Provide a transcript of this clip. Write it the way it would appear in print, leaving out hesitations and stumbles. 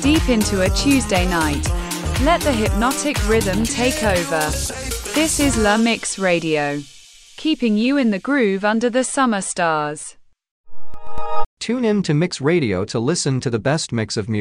deep into a Tuesday night. Let the hypnotic rhythm take over. This is La Mix Radio, keeping you in the groove under the summer stars. Tune in to Mix Radio to listen to the best mix of music.